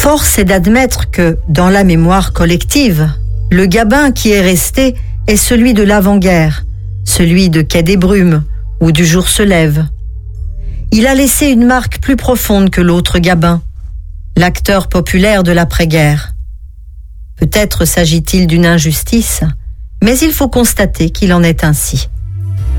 Force est d'admettre que, dans la mémoire collective, le Gabin qui est resté est celui de l'avant-guerre, celui de Quai des Brumes ou du Jour se lève. Il a laissé une marque plus profonde que l'autre Gabin, l'acteur populaire de l'après-guerre. Peut-être s'agit-il d'une injustice, mais il faut constater qu'il en est ainsi.